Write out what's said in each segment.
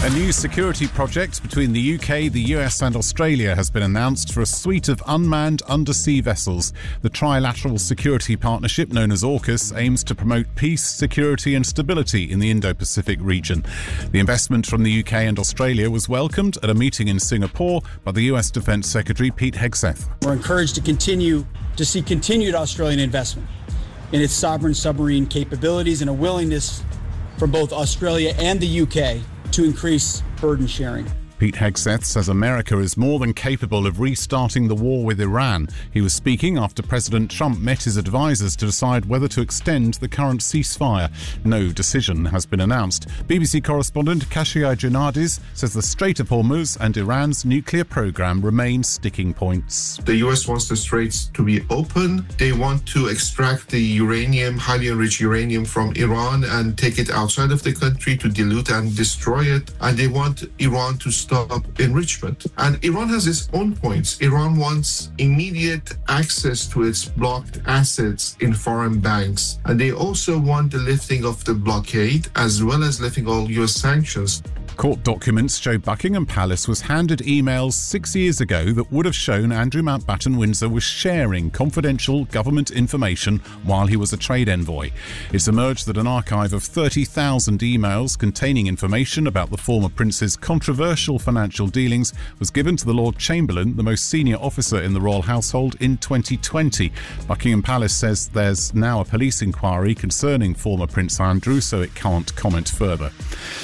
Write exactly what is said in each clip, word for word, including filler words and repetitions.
A new security project between the U K, the U S and Australia has been announced for a suite of unmanned undersea vessels. The trilateral security partnership known as AUKUS aims to promote peace, security and stability in the Indo-Pacific region. The investment from the U K and Australia was welcomed at a meeting in Singapore by the U S Defence Secretary Pete Hegseth. We're encouraged to continue to see continued Australian investment in its sovereign submarine capabilities and a willingness from both Australia and the U K to increase burden sharing. Pete Hegseth says America is more than capable of restarting the war with Iran. He was speaking after President Trump met his advisers to decide whether to extend the current ceasefire. No decision has been announced. B B C correspondent Kashia Janardis says the Strait of Hormuz and Iran's nuclear program remain sticking points. The U S wants the straits to be open. They want to extract the uranium, highly enriched uranium from Iran and take it outside of the country to dilute and destroy it. And they want Iran to stop enrichment. And Iran has its own points. Iran wants immediate access to its blocked assets in foreign banks. And they also want the lifting of the blockade as well as lifting all U S sanctions. Court documents show Buckingham Palace was handed emails six years ago that would have shown Andrew Mountbatten Windsor was sharing confidential government information while he was a trade envoy. It's emerged that an archive of thirty thousand emails containing information about the former prince's controversial financial dealings was given to the Lord Chamberlain, the most senior officer in the royal household, in twenty twenty. Buckingham Palace says there's now a police inquiry concerning former Prince Andrew, so it can't comment further.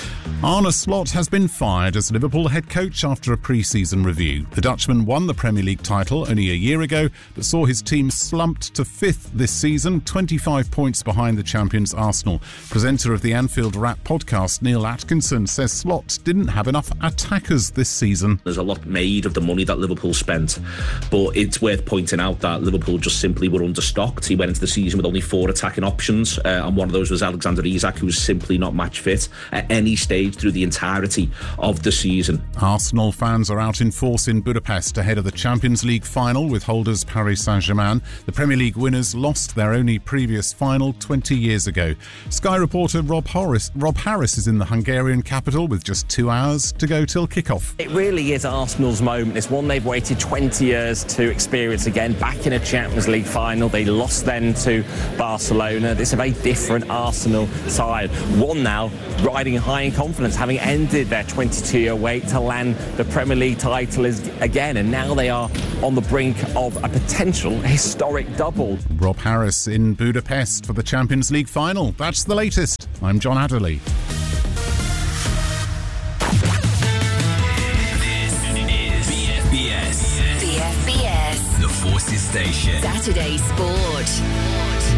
Arne Slot has been fired as Liverpool head coach after a pre-season review. The Dutchman won the Premier League title only a year ago, but saw his team slumped to fifth this season, twenty-five points behind the champions Arsenal. Presenter of the Anfield Wrap podcast, Neil Atkinson, says Slot didn't have enough attackers this season. There's a lot made of the money that Liverpool spent, but it's worth pointing out that Liverpool just simply were understocked. He went into the season with only four attacking options, uh, and one of those was Alexander Isak, who was simply not match fit at any stage through the entirety of the season. Arsenal fans are out in force in Budapest ahead of the Champions League final with holders Paris Saint-Germain. The Premier League winners lost their only previous final twenty years ago. Sky reporter Rob Harris, Rob Harris is in the Hungarian capital with just two hours to go till kick-off. It really is Arsenal's moment. It's one they've waited twenty years to experience again, back in a Champions League final. They lost then to Barcelona. This is a very different Arsenal side. One now riding high in confidence, having ended their twenty-two year wait to land the Premier League title is again, and now they are on the brink of a potential historic double. Rob Harris in Budapest for the Champions League final. That's the latest. I'm John Adderley. This is B F B S. B F B S. The Forces Station. Saturday Sport.